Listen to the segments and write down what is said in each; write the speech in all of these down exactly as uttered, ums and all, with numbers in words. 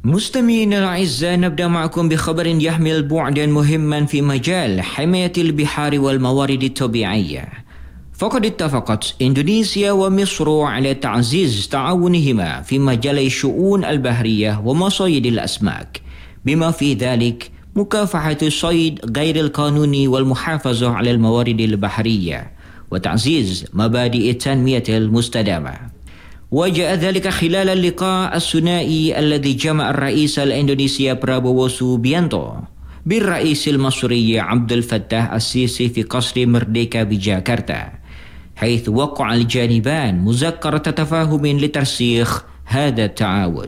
مستمعينا الأعزاء، نبدأ معكم بخبر يحمل بعدا مهما في مجال حماية البحار والموارد الطبيعية. فقد اتفقت إندونيسيا ومصر على تعزيز تعاونهما في مجال الشؤون البحرية ومصايد الأسماك، بما في ذلك مكافحة الصيد غير القانوني والمحافظة على الموارد البحرية وتعزيز مبادئ التنمية المستدامة. وجاء ذلك خلال اللقاء الثنائي الذي جمع الرئيس الإندونيسي برابوو سوبيانتو بالرئيس المصري عبد الفتاح السيسي في قصر مرديكا بجاكرتا، حيث وقع الجانبان مذكرة تفاهم لترسيخ هذا التعاون.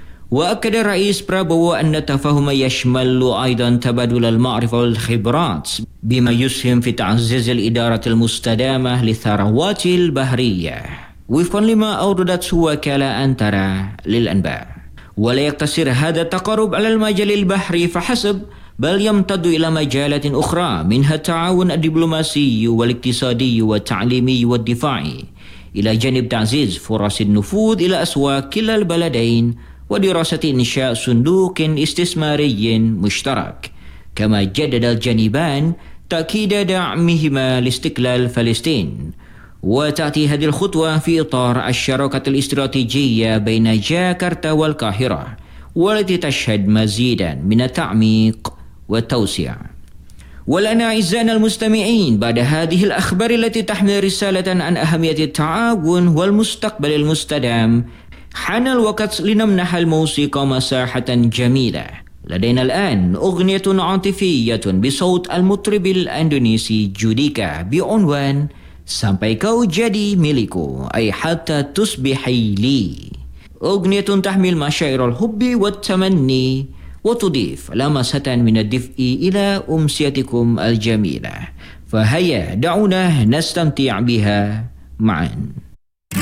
وأكد الرئيس برابوو أن التفاهم يشمل أيضا تبادل المعرفة والخبرات بما يسهم في تعزيز الإدارة المستدامة للثروات البحرية وفقا لما أوردته وكالة أنترا للأنباء. ولا يقتصر هذا التقارب على المجال البحري فحسب، بل يمتد إلى مجالات أخرى منها التعاون الدبلوماسي والاقتصادي والتعليمي والدفاعي، إلى جانب تعزيز فرص النفوذ إلى أسواق كلا البلدين ودراسة إنشاء صندوق استثماري مشترك. كما جدد الجانبان تأكيد دعمهما لاستقلال فلسطين. وتأتي هذه الخطوة في إطار الشراكة الاستراتيجية بين جاكرتا والقاهرة، والتي تشهد مزيدا من التعميق والتوسيع. والآن أعزائنا المستمعين، بعد هذه الأخبار التي تحمل رسالة عن أهمية التعاون والمستقبل المستدام، حان الوقت لنمنح الموسيقى مساحة جميلة. لدينا الآن أغنية عاطفية بصوت المطرب الإندونيسي جوديكا بعنوان Sampai Kau Jadi Milikku، أي حتى تصبحي لي. أغنية تحمل مشاعر الحب والتمني وتضيف لمسة من الدفء إلى أمسيتكم الجميلة، فهيا دعونا نستمتع بها معا.